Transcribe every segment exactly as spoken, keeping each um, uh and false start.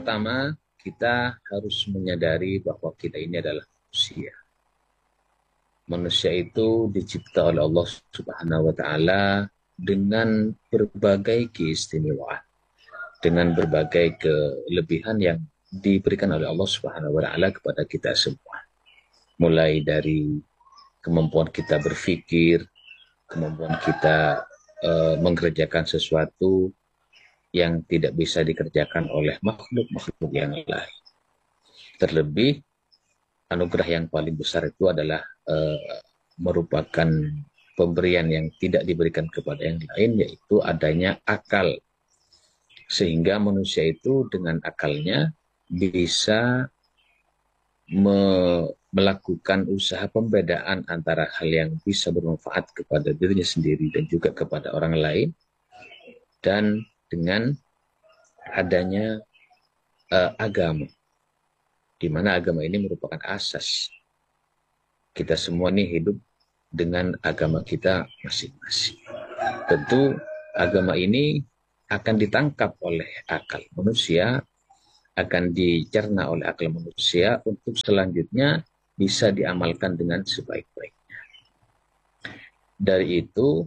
pertama, kita harus menyadari bahwa kita ini adalah manusia. Manusia itu dicipta oleh Allah Subhanahu wa Ta'ala dengan berbagai keistimewaan, dengan berbagai kelebihan yang diberikan oleh Allah Subhanahu wa Ta'ala kepada kita semua. Mulai dari kemampuan kita berpikir, kemampuan kita uh, mengerjakan sesuatu yang tidak bisa dikerjakan oleh makhluk-makhluk yang lain. Terlebih, anugerah yang paling besar itu adalah uh, merupakan pemberian yang tidak diberikan kepada yang lain, yaitu adanya akal. Sehingga manusia itu dengan akalnya bisa me melakukan usaha pembedaan antara hal yang bisa bermanfaat kepada dirinya sendiri dan juga kepada orang lain, dan dengan adanya uh, agama, di mana agama ini merupakan asas. Kita semua ini hidup dengan agama kita masing-masing. Tentu agama ini akan ditangkap oleh akal manusia, akan dicerna oleh akal manusia untuk selanjutnya bisa diamalkan dengan sebaik-baiknya. Dari itu,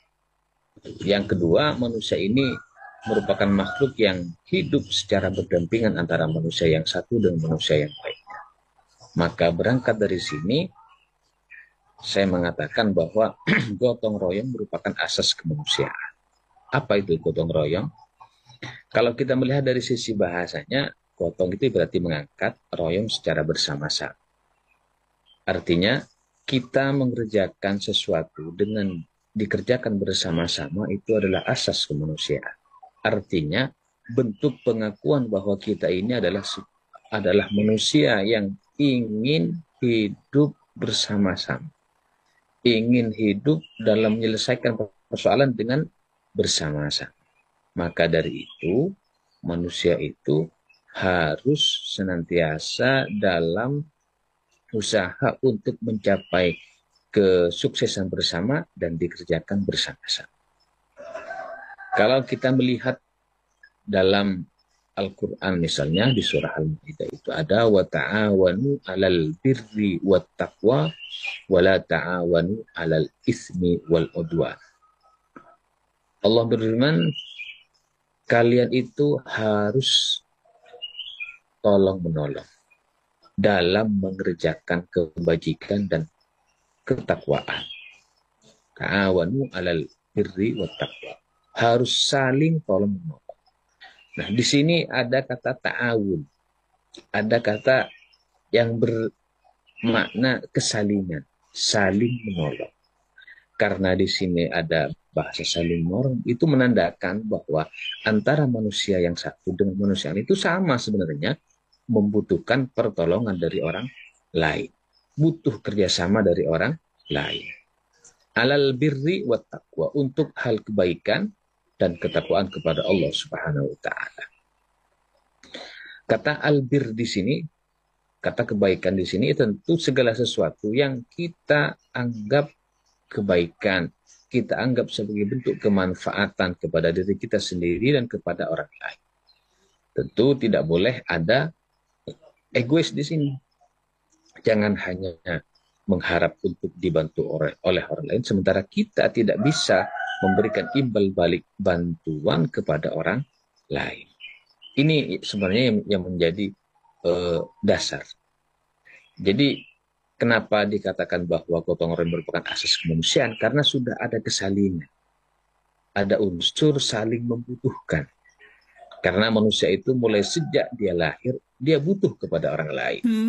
yang kedua, manusia ini merupakan makhluk yang hidup secara berdampingan antara manusia yang satu dan manusia yang lainnya. Maka berangkat dari sini, saya mengatakan bahwa gotong royong merupakan asas kemanusiaan. Apa itu gotong royong? Kalau kita melihat dari sisi bahasanya, gotong itu berarti mengangkat, royong secara bersama-sama. Artinya, kita mengerjakan sesuatu dengan dikerjakan bersama-sama itu adalah asas kemanusiaan. Artinya, bentuk pengakuan bahwa kita ini adalah adalah manusia yang ingin hidup bersama-sama. Ingin hidup dalam menyelesaikan persoalan dengan bersama-sama. Maka dari itu, manusia itu harus senantiasa dalam usaha untuk mencapai kesuksesan bersama dan dikerjakan bersama-sama. Kalau kita melihat dalam Al-Quran misalnya di surah Al-Maidah itu ada wa ta'awanu 'alal birri wat taqwa wa la ta'awanu 'alal itsmi wal 'udwan. Allah berfirman, kalian itu harus tolong menolong dalam mengerjakan kebajikan dan ketakwaan. Ta'awanu 'alal birri wat taqwa. Harus saling tolong menolong. Nah, di sini ada kata ta'awun. Ada kata yang bermakna kesalingan, saling menolong. Karena di sini ada bahasa saling menolong, itu menandakan bahwa antara manusia yang satu dengan manusia yang itu sama sebenarnya, membutuhkan pertolongan dari orang lain. Butuh kerjasama dari orang lain. Alal birri wat taqwa, untuk hal kebaikan dan ketakwaan kepada Allah Subhanahu wa Ta'ala. Kata albir di sini, kata kebaikan di sini tentu segala sesuatu yang kita anggap kebaikan, kita anggap sebagai bentuk kemanfaatan kepada diri kita sendiri dan kepada orang lain. Tentu tidak boleh ada egois di sini. Jangan hanya mengharap untuk dibantu oleh, oleh orang lain, sementara kita tidak bisa memberikan imbal balik bantuan kepada orang lain. Ini sebenarnya yang, yang menjadi uh, dasar. Jadi kenapa dikatakan bahwa gotong royong merupakan asas kemanusiaan? Karena sudah ada kesalingan. Ada unsur saling membutuhkan. Karena manusia itu mulai sejak dia lahir, dia butuh kepada orang lain.